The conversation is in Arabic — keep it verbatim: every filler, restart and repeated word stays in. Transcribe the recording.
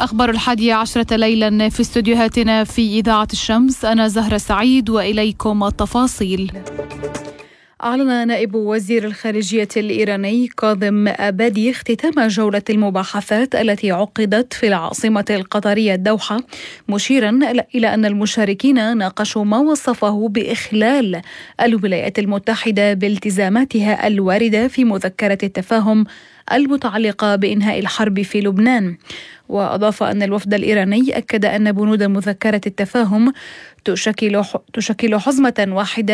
أخبار الحادية عشرة ليلا في استوديوهاتنا في إذاعة الشمس. أنا زهرة سعيد وإليكم التفاصيل. أعلن نائب وزير الخارجية الإيراني كاظم أبادي اختتام جولة المباحثات التي عقدت في العاصمة القطرية الدوحة، مشيرا إلى أن المشاركين ناقشوا ما وصفه بإخلال الولايات المتحدة بالتزاماتها الواردة في مذكرة التفاهم المتعلقة بإنهاء الحرب في لبنان. وأضاف أن الوفد الإيراني أكد أن بنود مذكرة التفاهم تشكل تشكل حزمة واحدة